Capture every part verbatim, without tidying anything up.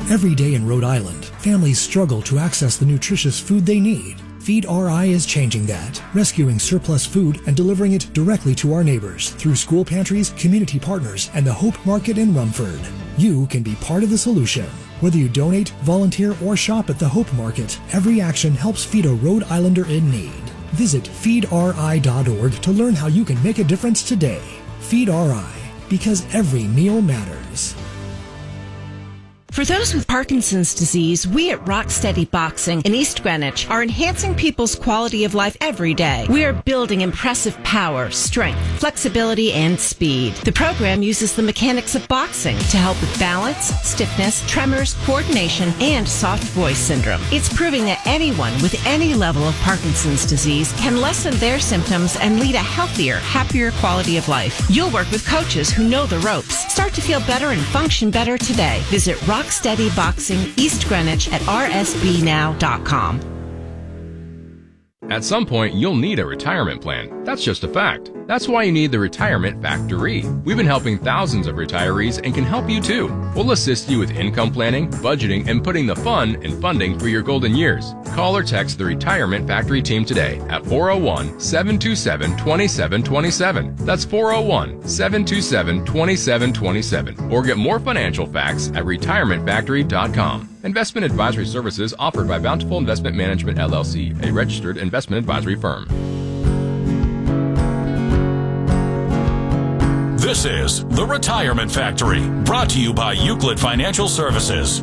Every day in Rhode Island, families struggle to access the nutritious food they need. Feed R I is changing that, rescuing surplus food and delivering it directly to our neighbors through school pantries, community partners, and the Hope Market in Rumford. You can be part of the solution. Whether you donate, volunteer, or shop at the Hope Market, every action helps feed a Rhode Islander in need. Visit feed R I dot org to learn how you can make a difference today. Feed R I, because every meal matters. For those with Parkinson's disease, we at Rocksteady Boxing in East Greenwich are enhancing people's quality of life every day. We are building impressive power, strength, flexibility, and speed. The program uses the mechanics of boxing to help with balance, stiffness, tremors, coordination, and soft voice syndrome. It's proving that anyone with any level of Parkinson's disease can lessen their symptoms and lead a healthier, happier quality of life. You'll work with coaches who know the ropes. Start to feel better and function better today. Visit Rock Rocksteady Boxing East Greenwich at r s b now dot com. At some point, you'll need a retirement plan. That's just a fact. That's why you need the Retirement Factory. We've been helping thousands of retirees and can help you too. We'll assist you with income planning, budgeting, and putting the fun in funding for your golden years. Call or text the Retirement Factory team today at four oh one, seven two seven, two seven two seven. That's four oh one, seven two seven, two seven two seven. Or get more financial facts at retirement factory dot com. Investment advisory services offered by Bountiful Investment Management, L L C, a registered investment advisory firm. This is The Retirement Factory, brought to you by Euclid Financial Services.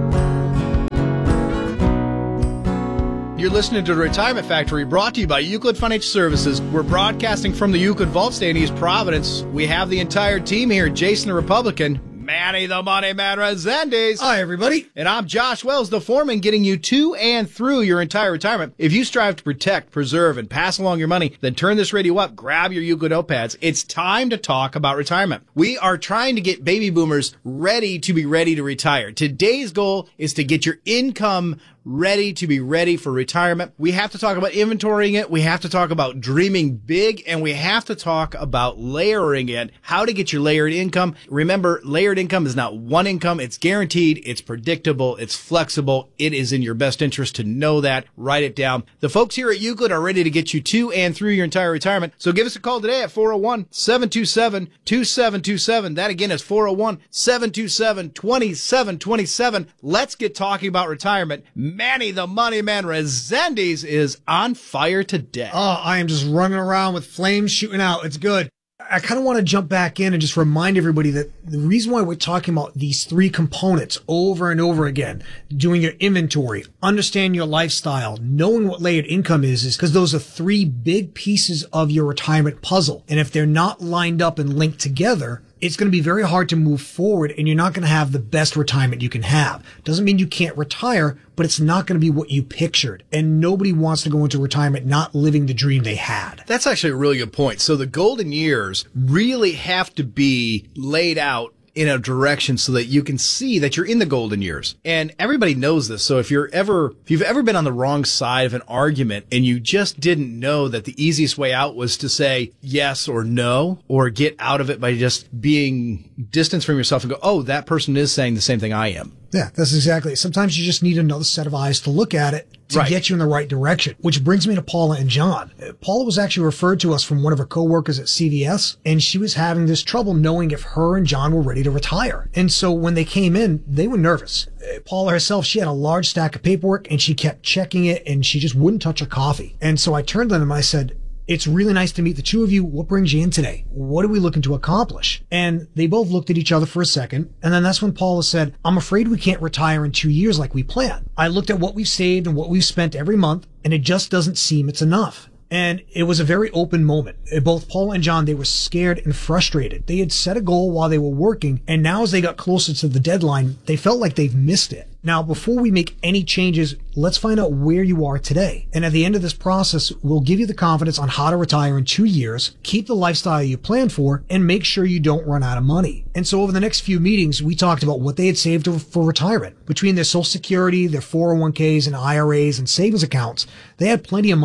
You're listening to The Retirement Factory, brought to you by Euclid Financial Services. We're broadcasting from the Euclid Vault Stand in East Providence. We have the entire team here. Jason the Republican, Manny the Money Man Resendiz. Hi, everybody. And I'm Josh Wells, the foreman, getting you to and through your entire retirement. If you strive to protect, preserve, and pass along your money, then turn this radio up, grab your Euclid notepads. It's time to talk about retirement. We are trying to get baby boomers ready to be ready to retire. Today's goal is to get your income ready to be ready for retirement. We have to talk about inventorying it. We have to talk about dreaming big, and we have to talk about layering it, how to get your layered income. Remember, layered income is not one income. It's guaranteed. It's predictable. It's flexible. It is in your best interest to know that. Write it down. The folks here at Euclid are ready to get you to and through your entire retirement. So give us a call today at four oh one, seven two seven, two seven two seven. That again is four oh one, seven two seven, two seven two seven. Let's get talking about retirement. Manny the Money Man Resendiz is on fire today. Oh, I am just running around with flames shooting out. It's good. I kind of want to jump back in and just remind everybody that the reason why we're talking about these three components over and over again, doing your inventory, understand your lifestyle, knowing what layered income is, is because those are three big pieces of your retirement puzzle. And if they're not lined up and linked together, it's going to be very hard to move forward, and you're not going to have the best retirement you can have. Doesn't mean you can't retire, but it's not going to be what you pictured. And nobody wants to go into retirement not living the dream they had. That's actually a really good point. So the golden years really have to be laid out in a direction so that you can see that you're in the golden years. And everybody knows this. So if you're ever, if you've ever been on the wrong side of an argument and you just didn't know that the easiest way out was to say yes or no, or get out of it by just being distant from yourself and go, oh, that person is saying the same thing I am. Yeah, that's exactly it. Sometimes you just need another set of eyes to look at it to Right. get you in the right direction, which brings me to Paula and John. Uh, Paula was actually referred to us from one of her coworkers at C V S, and she was having this trouble knowing if her and John were ready to retire. And so when they came in, they were nervous. Uh, Paula herself, she had a large stack of paperwork, and she kept checking it, and she just wouldn't touch her coffee. And so I turned to them and I said, it's really nice to meet the two of you. What brings you in today? What are we looking to accomplish? And they both looked at each other for a second. And then that's when Paula said, I'm afraid we can't retire in two years like we planned. I looked at what we've saved and what we've spent every month, and it just doesn't seem it's enough. And it was a very open moment. Both Paula and John, they were scared and frustrated. They had set a goal while they were working, and now as they got closer to the deadline, they felt like they've missed it. Now, before we make any changes, let's find out where you are today. And at the end of this process, we'll give you the confidence on how to retire in two years, keep the lifestyle you planned for, and make sure you don't run out of money. And so over the next few meetings, we talked about what they had saved for retirement. Between their Social Security, their four oh one k's and I R As and savings accounts, they had plenty of money.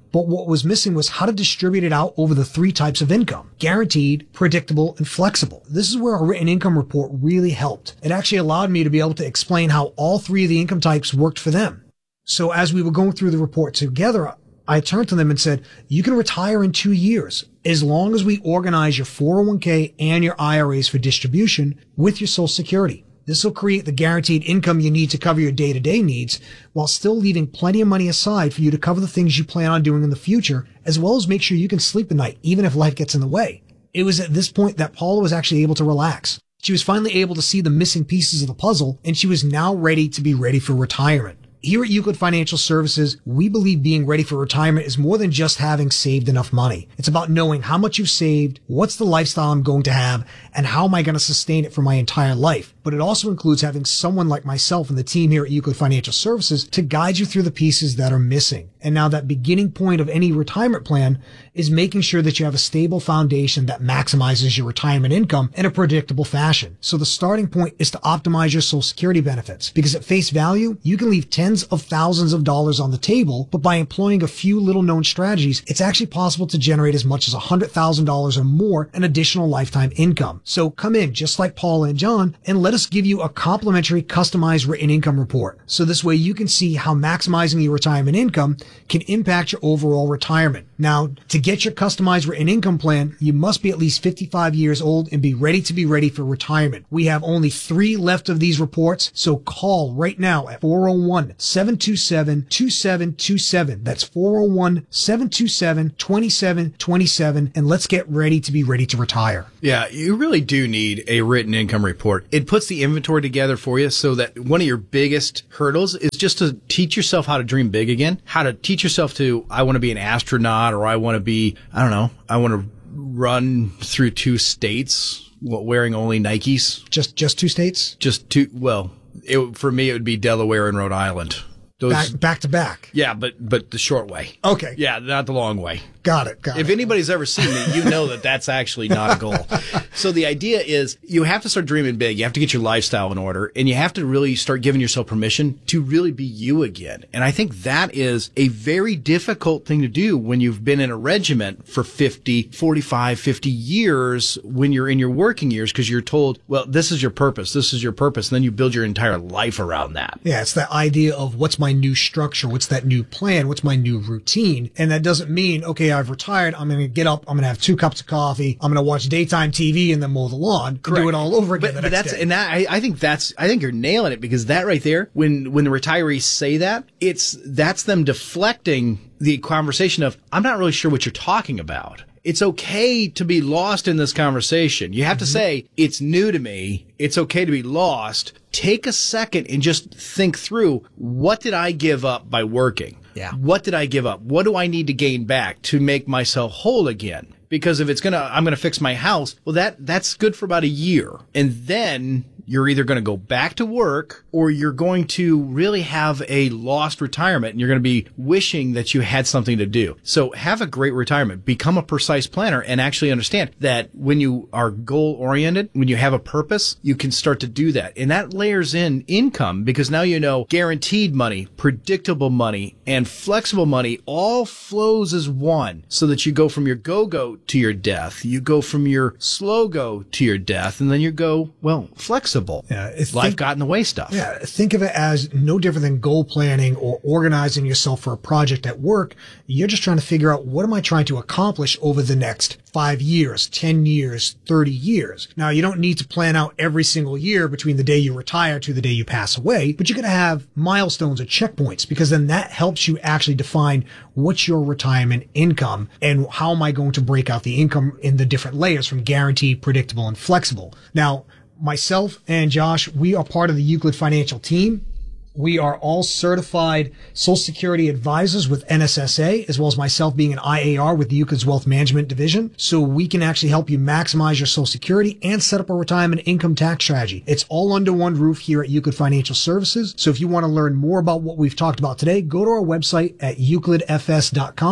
But what was missing was how to distribute it out over the three types of income: guaranteed, predictable, and flexible. This is where a written income report really helped. It actually allowed me to be able to explain how all three of the income types worked for them. So as we were going through the report together, I turned to them and said, you can retire in two years as long as we organize your four oh one k and your I R As for distribution with your Social Security. This will create the guaranteed income you need to cover your day-to-day needs while still leaving plenty of money aside for you to cover the things you plan on doing in the future, as well as make sure you can sleep at night, even if life gets in the way. It was at this point that Paula was actually able to relax. She was finally able to see the missing pieces of the puzzle, and she was now ready to be ready for retirement. Here at Euclid Financial Services, we believe being ready for retirement is more than just having saved enough money. It's about knowing how much you've saved, what's the lifestyle I'm going to have, and how am I going to sustain it for my entire life. But it also includes having someone like myself and the team here at Euclid Financial Services to guide you through the pieces that are missing. And now that beginning point of any retirement plan is making sure that you have a stable foundation that maximizes your retirement income in a predictable fashion. So the starting point is to optimize your Social Security benefits, because at face value, you can leave tens of thousands of dollars on the table, but by employing a few little known strategies, it's actually possible to generate as much as one hundred thousand dollars or more in additional lifetime income. So come in, just like Paula and John, and let us give you a complimentary customized written income report. So this way you can see how maximizing your retirement income can impact your overall retirement. Now, to get your customized written income plan, you must be at least fifty-five years old and be ready to be ready for retirement. We have only three left of these reports, so call right now at four oh one, seven two seven, two seven two seven. That's four oh one, seven two seven, two seven two seven, and let's get ready to be ready to retire. Yeah, you really do need a written income report. It puts the inventory together for you so that one of your biggest hurdles is just to teach yourself how to dream big again, how to teach yourself to, I want to be an astronaut, or I want to be, I don't know, I want to run through two states wearing only Nikes. Just just two states? Just two, well, it, for me it would be Delaware and Rhode Island. Those, back, back to back. Yeah, but but the short way. Okay. Yeah, not the long way. Got it. Got if it. anybody's ever seen me, you know that that's actually not a goal. So the idea is you have to start dreaming big. You have to get your lifestyle in order, and you have to really start giving yourself permission to really be you again. And I think that is a very difficult thing to do when you've been in a regiment for fifty, forty-five, fifty years when you're in your working years, because you're told, well, this is your purpose. This is your purpose. And then you build your entire life around that. Yeah, it's that idea of what's my new structure? What's that new plan? What's my new routine? And that doesn't mean, okay, I've retired. I'm going to get up. I'm going to have two cups of coffee. I'm going to watch daytime T V and then mow the lawn. Correct. And do it all over again. But, the but next that's, day. and that, I, I think that's, I think you're nailing it, because that right there, when, when the retirees say that, it's, that's them deflecting the conversation of, I'm not really sure what you're talking about. It's okay to be lost in this conversation. You have mm-hmm. to say, it's new to me. It's okay to be lost. Take a second and just think through, what did I give up by working? Yeah. What did I give up? What do I need to gain back to make myself whole again? Because if it's going to, I'm going to fix my house, well, that, that's good for about a year. And then you're either going to go back to work, or you're going to really have a lost retirement, and you're going to be wishing that you had something to do. So have a great retirement. Become a precise planner, and actually understand that when you are goal oriented, when you have a purpose, you can start to do that. And that layers in income, because now you know guaranteed money, predictable money, and flexible money all flows as one, so that you go from your go-go to your death. You go from your slow-go to your death, and then you go, well, flexible. Yeah, Life think, got in the way stuff. Yeah, think of it as no different than goal planning or organizing yourself for a project at work. You're just trying to figure out, what am I trying to accomplish over the next five years, ten years, thirty years? Now, you don't need to plan out every single year between the day you retire to the day you pass away, but you're going to have milestones or checkpoints, because then that helps you actually define what's your retirement income and how am I going to break out the income in the different layers from guaranteed, predictable, and flexible. Now, myself and Josh, we are part of the Euclid Financial team. We are all certified Social Security advisors with N S S A, as well as myself being an I A R with the Euclid's Wealth Management Division. So we can actually help you maximize your Social Security and set up a retirement income tax strategy. It's all under one roof here at Euclid Financial Services. So if you want to learn more about what we've talked about today, go to our website at euclid f s dot com.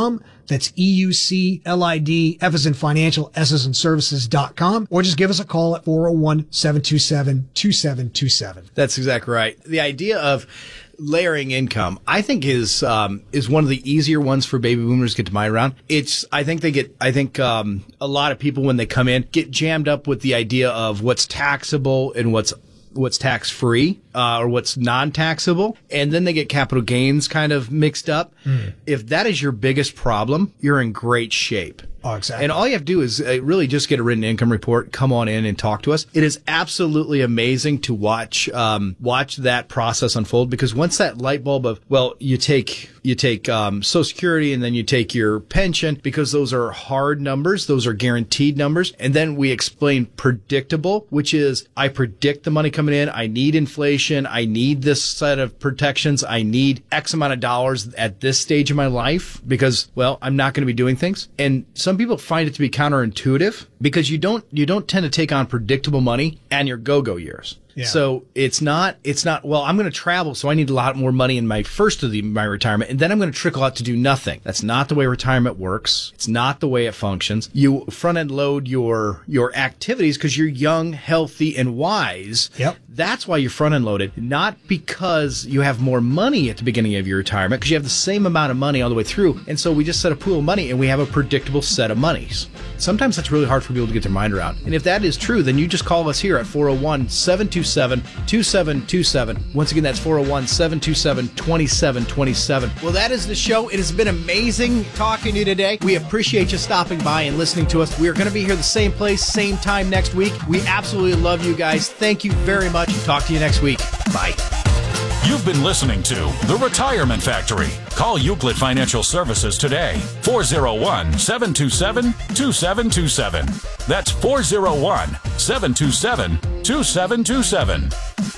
That's E U C L I D, F as in financial, S as in services dot com, or just give us a call at four oh one, seven two seven, two seven two seven. That's exactly right. The idea of layering income, I think, is um, is one of the easier ones for baby boomers to get to mind around. It's, I think they get, I think um, a lot of people when they come in get jammed up with the idea of what's taxable and what's what's tax free uh, or what's non-taxable, and then they get capital gains kind of mixed up. Mm. If that is your biggest problem, you're in great shape. Oh, exactly. And all you have to do is uh, really just get a written income report, come on in and talk to us. It is absolutely amazing to watch um, watch that process unfold, because once that light bulb of, well, you take you take um, Social Security and then you take your pension, because those are hard numbers, those are guaranteed numbers, and then we explain predictable, which is I predict the money coming in, I need inflation, I need this set of protections, I need X amount of dollars at this stage of my life because, well, I'm not going to be doing things. And some people find it to be counterintuitive because you don't you don't tend to take on predictable money and your go-go years. Yeah. So it's not, it's not, well, I'm going to travel, so I need a lot more money in my first of the, my retirement, and then I'm going to trickle out to do nothing. That's not the way retirement works. It's not the way it functions. You front end load your, your activities because you're young, healthy, and wise. Yep. That's why you're front end loaded, not because you have more money at the beginning of your retirement, because you have the same amount of money all the way through. And so we just set a pool of money and we have a predictable set of monies. Sometimes that's really hard for people to get their mind around. And if that is true, then you just call us here at four oh one, seven two seven, two seven two seven. Once again, that's four oh one, seven two seven, two seven two seven. Well, that is the show. It has been amazing talking to you today. We appreciate you stopping by and listening to us. We are going to be here the same place, same time next week. We absolutely love you guys. Thank you very much. Talk to you next week. Bye. You've been listening to The Retirement Factory. Call Euclid Financial Services today. four oh one, seven two seven, two seven two seven. That's four oh one, seven two seven, two seven two seven.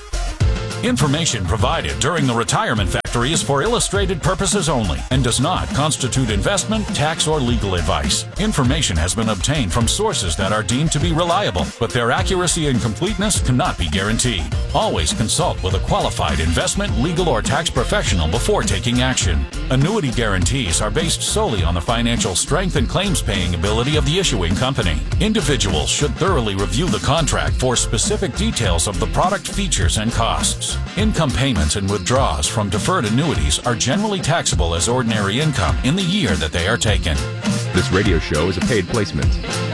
Information provided during The Retirement Factory is for illustrated purposes only and does not constitute investment, tax, or legal advice. Information has been obtained from sources that are deemed to be reliable, but their accuracy and completeness cannot be guaranteed. Always consult with a qualified investment, legal, or tax professional before taking action. Annuity guarantees are based solely on the financial strength and claims-paying ability of the issuing company. Individuals should thoroughly review the contract for specific details of the product features and costs. Income payments and withdrawals from deferred annuities are generally taxable as ordinary income in the year that they are taken. This radio show is a paid placement.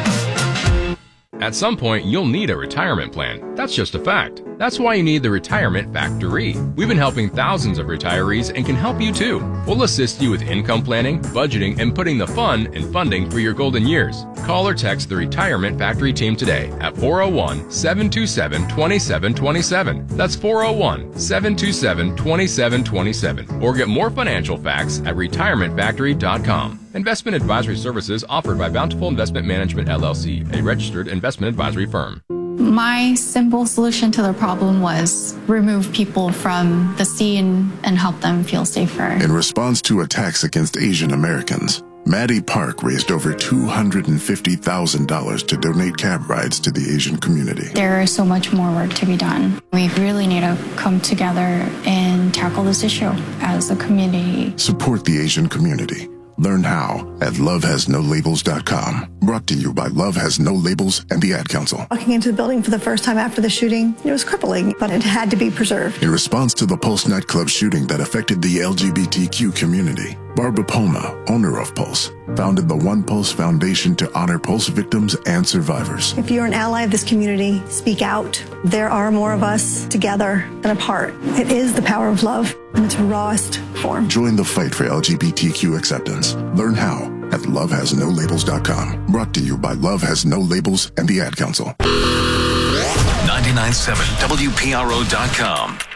At some point, you'll need a retirement plan. That's just a fact. That's why you need the Retirement Factory. We've been helping thousands of retirees and can help you too. We'll assist you with income planning, budgeting, and putting the fun in funding for your golden years. Call or text the Retirement Factory team today at four oh one, seven two seven, two seven two seven. That's four oh one, seven two seven, two seven two seven. Or get more financial facts at retirement factory dot com. Investment advisory services offered by Bountiful Investment Management, L L C, a registered investment advisory firm. My simple solution to the problem was remove people from the scene and help them feel safer. In response to attacks against Asian Americans, Maddie Park raised over two hundred fifty thousand dollars to donate cab rides to the Asian community. There is so much more work to be done. We really need to come together and tackle this issue as a community. Support the Asian community. Learn how at love has no labels dot com. Brought to you by Love Has No Labels and the Ad Council. Walking into the building for the first time after the shooting, it was crippling, but it had to be preserved. In response to the Pulse nightclub shooting that affected the L G B T Q community, Barbara Poma, owner of Pulse, founded the One Pulse Foundation to honor Pulse victims and survivors. If you're an ally of this community, speak out. There are more of us together than apart. It is the power of love in its rawest form. Join the fight for L G B T Q acceptance. Learn how at love has no labels dot com. Brought to you by Love Has No Labels and the Ad Council. ninety-nine point seven W P R O dot com.